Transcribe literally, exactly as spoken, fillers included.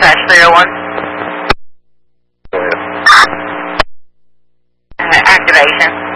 dispatch three oh one. Go ahead. Uh, activation.